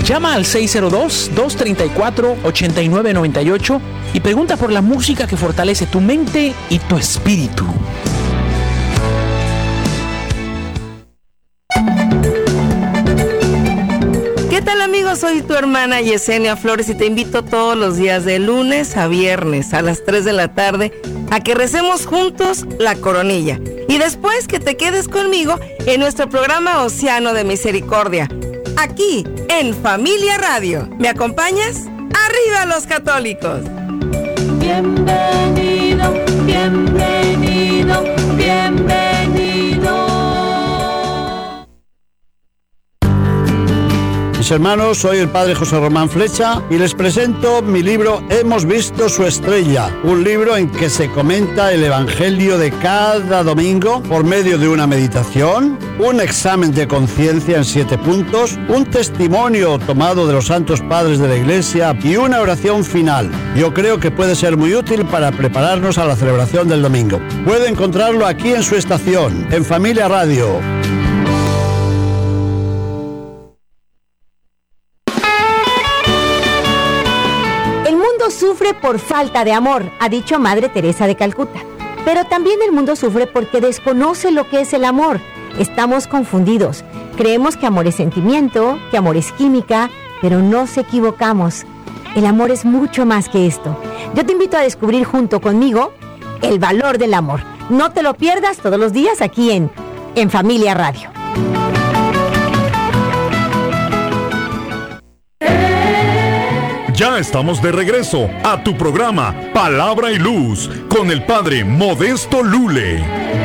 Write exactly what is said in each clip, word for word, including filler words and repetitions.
Llama al seis cero dos, dos tres cuatro, ocho nueve nueve ocho y pregunta por la música que fortalece tu mente y tu espíritu. ¿Qué tal, amigos? Soy tu hermana Yesenia Flores y te invito todos los días de lunes a viernes a las tres de la tarde a que recemos juntos la coronilla y después que te quedes conmigo en nuestro programa Océano de Misericordia, aquí en Familia Radio. ¿Me acompañas? ¡Arriba los católicos! Bienvenido, bienvenido, bienvenido. Mis hermanos, soy el padre José Román Flecha y les presento mi libro Hemos visto su estrella, un libro en que se comenta el evangelio de cada domingo por medio de una meditación, un examen de conciencia en siete puntos, un testimonio tomado de los santos padres de la Iglesia y una oración final. Yo creo que puede ser muy útil para prepararnos a la celebración del domingo. Puede encontrarlo aquí en su estación, en Familia Radio. Sufre por falta de amor, ha dicho Madre Teresa de Calcuta. Pero también el mundo sufre porque desconoce lo que es el amor. Estamos confundidos. Creemos que amor es sentimiento, que amor es química, pero nos equivocamos. El amor es mucho más que esto. Yo te invito a descubrir junto conmigo el valor del amor. No te lo pierdas todos los días aquí en, en Familia Radio. Ya estamos de regreso a tu programa Palabra y Luz con el Padre Modesto Lule.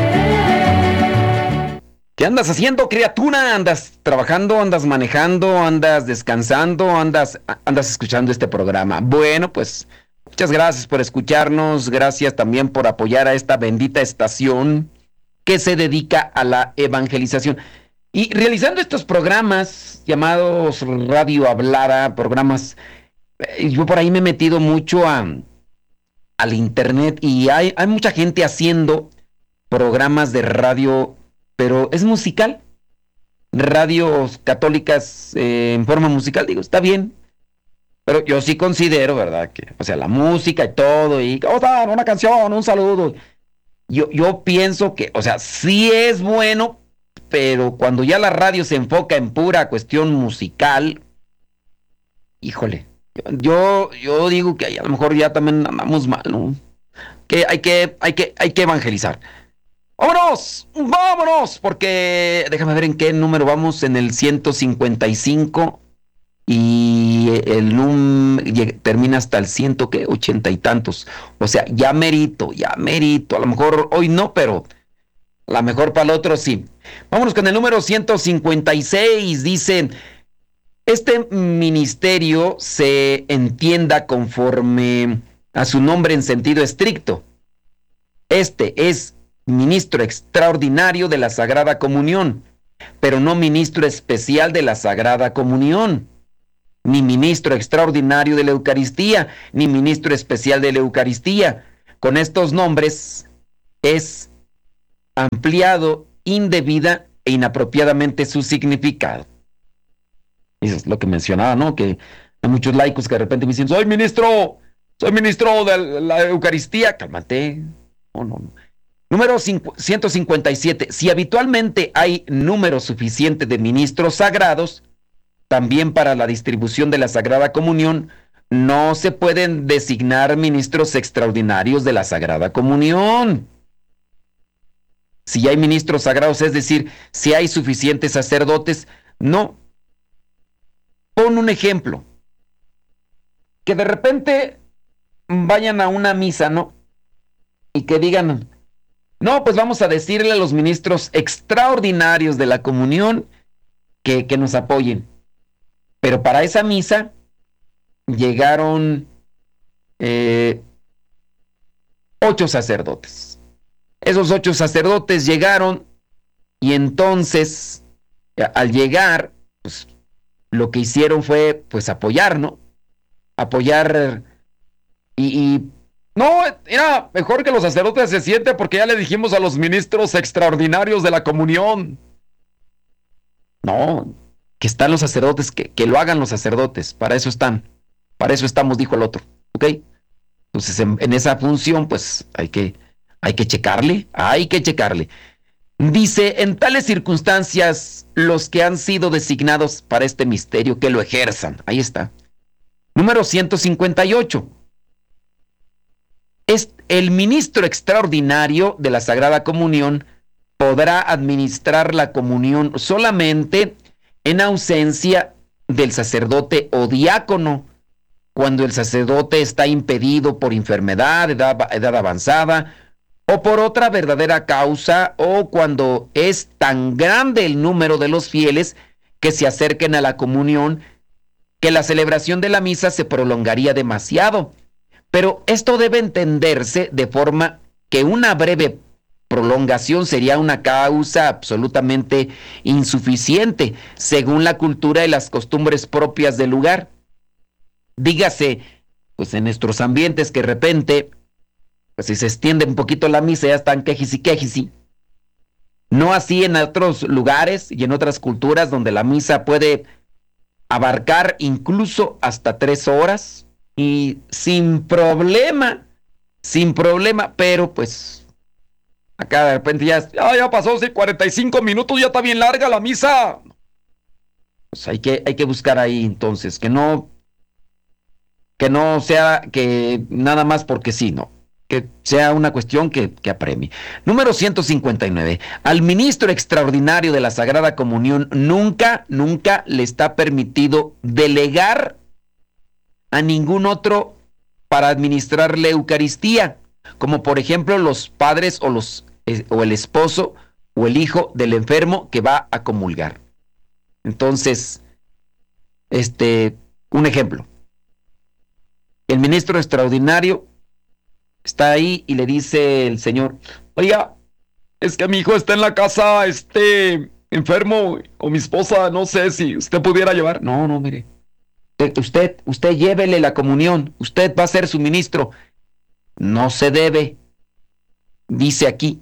¿Qué andas haciendo, criatura? ¿Andas trabajando, andas manejando, andas descansando, andas, andas escuchando este programa? Bueno, pues muchas gracias por escucharnos, gracias también por apoyar a esta bendita estación que se dedica a la evangelización. Y realizando estos programas llamados Radio Hablada, programas... Yo por ahí me he metido mucho a, al internet y hay, hay mucha gente haciendo programas de radio, pero es musical. Radios católicas eh, en forma musical, digo, está bien. Pero yo sí considero, ¿verdad? Que, o sea, la música y todo, y oh, dar una canción, un saludo. Yo, yo pienso que, o sea, sí es bueno, pero cuando ya la radio se enfoca en pura cuestión musical, híjole. Yo, yo digo que a lo mejor ya también andamos mal, ¿no? Que hay que, hay que, hay que evangelizar. ¡Vámonos! ¡Vámonos! Porque déjame ver en qué número vamos, en el ciento cincuenta y cinco y el num termina hasta el ciento que ochenta y tantos. O sea, ya merito, ya merito. A lo mejor hoy no, pero a lo mejor para el otro sí. Vámonos con el número ciento cincuenta y seis. Dicen: este ministerio se entienda conforme a su nombre en sentido estricto. Este es ministro extraordinario de la Sagrada Comunión, pero no ministro especial de la Sagrada Comunión, ni ministro extraordinario de la Eucaristía, ni ministro especial de la Eucaristía. Con estos nombres es ampliado indebida e inapropiadamente su significado. Eso es lo que mencionaba, ¿no? Que hay muchos laicos que de repente me dicen: soy ministro, soy ministro de la Eucaristía. Cálmate. No, no, no. Número ciento cincuenta y siete. Si habitualmente hay número suficiente de ministros sagrados, también para la distribución de la Sagrada Comunión, no se pueden designar ministros extraordinarios de la Sagrada Comunión. Si hay ministros sagrados, es decir, si hay suficientes sacerdotes, no. Pon un ejemplo. Que de repente vayan a una misa, ¿no? Y que digan: no, pues vamos a decirle a los ministros extraordinarios de la comunión que, que nos apoyen. Pero para esa misa llegaron eh, ocho sacerdotes. Esos ocho sacerdotes llegaron y entonces, al llegar, pues, lo que hicieron fue, pues, apoyar, ¿no? Apoyar y, y no, era mejor que los sacerdotes se sienten porque ya le dijimos a los ministros extraordinarios de la comunión. No, que están los sacerdotes, que, que lo hagan los sacerdotes, para eso están, para eso estamos, dijo el otro, ¿ok? Entonces en, en esa función pues hay que, hay que checarle, hay que checarle. Dice, en tales circunstancias, los que han sido designados para este misterio, que lo ejerzan. Ahí está. Número ciento cincuenta y ocho. Es el ministro extraordinario de la Sagrada Comunión podrá administrar la comunión solamente en ausencia del sacerdote o diácono, cuando el sacerdote está impedido por enfermedad, edad, edad avanzada, o por otra verdadera causa, o cuando es tan grande el número de los fieles que se acerquen a la comunión que la celebración de la misa se prolongaría demasiado. Pero esto debe entenderse de forma que una breve prolongación sería una causa absolutamente insuficiente, según la cultura y las costumbres propias del lugar. Dígase, pues en nuestros ambientes que de repente, pues si se extiende un poquito la misa ya están quejis y quejis. No así en otros lugares y en otras culturas donde la misa puede abarcar incluso hasta tres horas y sin problema, sin problema, pero pues acá de repente ya, ya, ya pasó, sí, cuarenta y cinco minutos, ya está bien larga la misa. Pues hay que, hay que buscar ahí entonces, que no, que no sea que nada más porque sí, no. Que sea una cuestión que, que apremie. Número ciento cincuenta y nueve. Al ministro extraordinario de la Sagrada Comunión nunca, nunca le está permitido delegar a ningún otro para administrar la Eucaristía, como por ejemplo los padres o, los, eh, o el esposo o el hijo del enfermo que va a comulgar. Entonces, este, un ejemplo. El ministro extraordinario está ahí y le dice el señor, oiga, es que mi hijo está en la casa, este, enfermo, o mi esposa, no sé si usted pudiera llevar. No, no, mire, usted, usted llévele la comunión, usted va a ser su ministro. No se debe, dice aquí,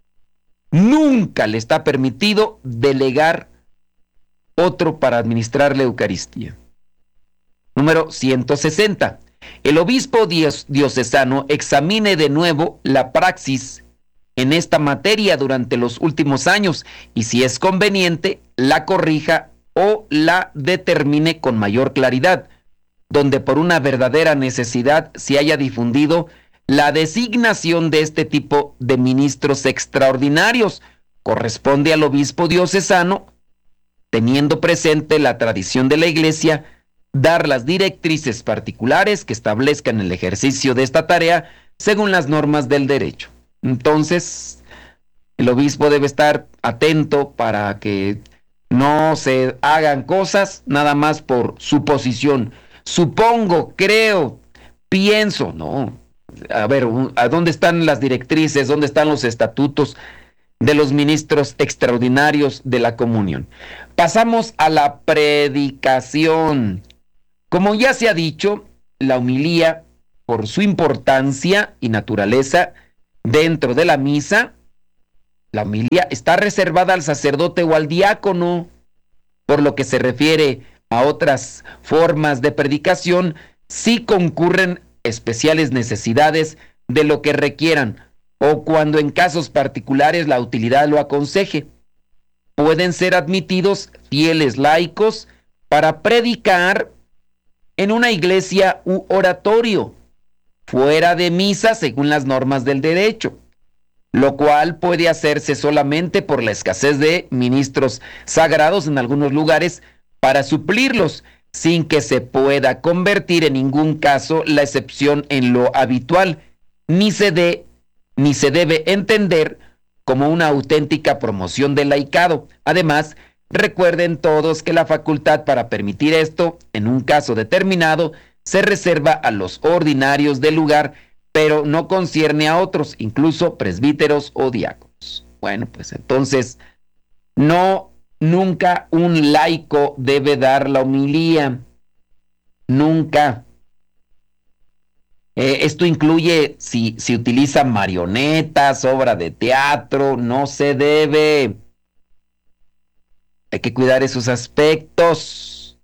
nunca le está permitido delegar otro para administrar la Eucaristía. Número ciento sesenta. El obispo diocesano examine de nuevo la praxis en esta materia durante los últimos años y, si es conveniente, la corrija o la determine con mayor claridad, donde por una verdadera necesidad se haya difundido la designación de este tipo de ministros extraordinarios. Corresponde al obispo diocesano, teniendo presente la tradición de la Iglesia, dar las directrices particulares que establezcan el ejercicio de esta tarea según las normas del derecho. Entonces, el obispo debe estar atento para que no se hagan cosas nada más por suposición. Supongo, creo, pienso, no. A ver, ¿a dónde están las directrices? ¿Dónde están los estatutos de los ministros extraordinarios de la comunión? Pasamos a la predicación. Como ya se ha dicho, la homilía, por su importancia y naturaleza dentro de la misa, la homilía está reservada al sacerdote o al diácono. Por lo que se refiere a otras formas de predicación, sí concurren especiales necesidades de lo que requieran, o cuando en casos particulares la utilidad lo aconseje. Pueden ser admitidos fieles laicos para predicar en una iglesia u oratorio, fuera de misa según las normas del derecho, lo cual puede hacerse solamente por la escasez de ministros sagrados en algunos lugares para suplirlos, sin que se pueda convertir en ningún caso la excepción en lo habitual, ni se de, ni se debe entender como una auténtica promoción del laicado. Además, recuerden todos que la facultad para permitir esto, en un caso determinado, se reserva a los ordinarios del lugar, pero no concierne a otros, incluso presbíteros o diáconos. Bueno, pues entonces, no, nunca un laico debe dar la homilía. Nunca. Eh, esto incluye si, si utiliza marionetas, obra de teatro, no se debe. Hay que cuidar esos aspectos.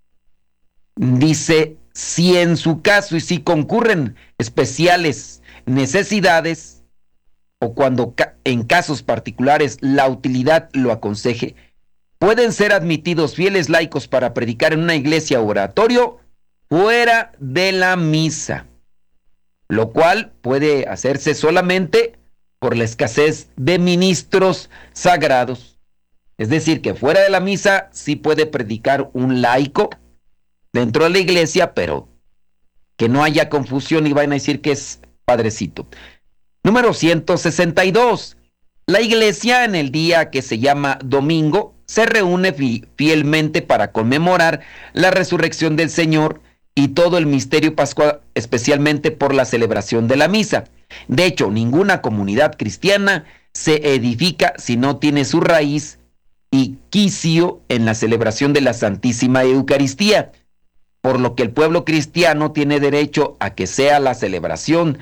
Dice, si en su caso y si concurren especiales necesidades o cuando ca- en casos particulares la utilidad lo aconseje, pueden ser admitidos fieles laicos para predicar en una iglesia o oratorio fuera de la misa, lo cual puede hacerse solamente por la escasez de ministros sagrados. Es decir, que fuera de la misa sí puede predicar un laico dentro de la iglesia, pero que no haya confusión y vayan a decir que es padrecito. Número ciento sesenta y dos. La iglesia en el día que se llama domingo se reúne fi- fielmente para conmemorar la resurrección del Señor y todo el misterio pascual, especialmente por la celebración de la misa. De hecho, ninguna comunidad cristiana se edifica si no tiene su raíz y quicio en la celebración de la Santísima Eucaristía, por lo que el pueblo cristiano tiene derecho a que sea la celebración,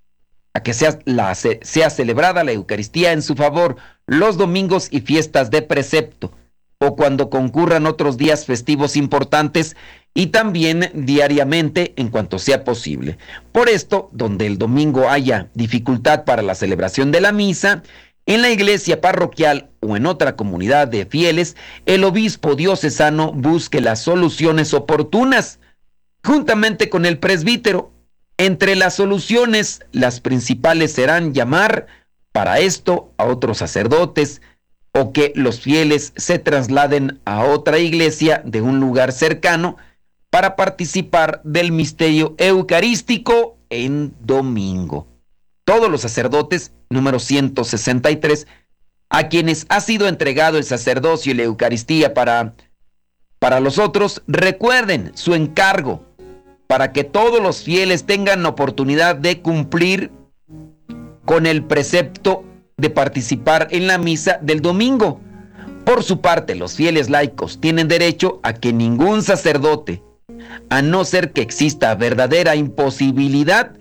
a que sea, la, sea celebrada la Eucaristía en su favor los domingos y fiestas de precepto, o cuando concurran otros días festivos importantes, y también diariamente en cuanto sea posible. Por esto, donde el domingo haya dificultad para la celebración de la misa, en la iglesia parroquial o en otra comunidad de fieles, el obispo diocesano busque las soluciones oportunas, juntamente con el presbítero. Entre las soluciones, las principales serán llamar para esto a otros sacerdotes, o que los fieles se trasladen a otra iglesia de un lugar cercano para participar del misterio eucarístico en domingo. Todos los sacerdotes, número ciento sesenta y tres, a quienes ha sido entregado el sacerdocio y la Eucaristía para, para los otros, recuerden su encargo para que todos los fieles tengan la oportunidad de cumplir con el precepto de participar en la misa del domingo. Por su parte, los fieles laicos tienen derecho a que ningún sacerdote, a no ser que exista verdadera imposibilidad,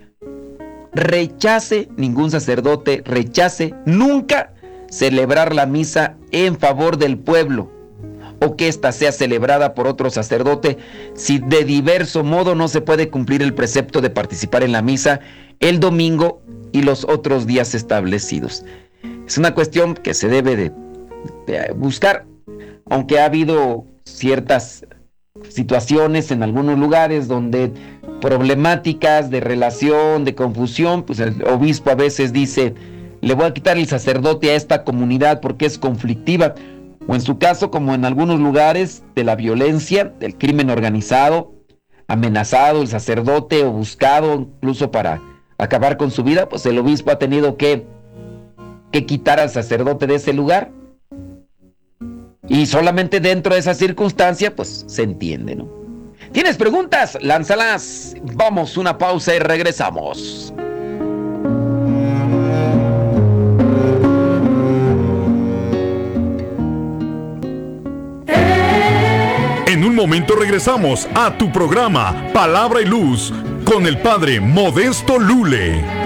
rechace, ningún sacerdote rechace nunca celebrar la misa en favor del pueblo, o que ésta sea celebrada por otro sacerdote, si de diverso modo no se puede cumplir el precepto de participar en la misa el domingo y los otros días establecidos. Es una cuestión que se debe de, de buscar, aunque ha habido ciertas situaciones en algunos lugares donde problemáticas de relación, de confusión, pues el obispo a veces dice, le voy a quitar el sacerdote a esta comunidad porque es conflictiva, o en su caso, como en algunos lugares de la violencia, del crimen organizado, amenazado el sacerdote o buscado incluso para acabar con su vida, pues el obispo ha tenido que, que quitar al sacerdote de ese lugar. Y solamente dentro de esa circunstancia, pues se entiende, ¿no? ¿Tienes preguntas? Lánzalas. Vamos, una pausa y regresamos. En un momento regresamos a tu programa Palabra y Luz con el Padre Modesto Lule.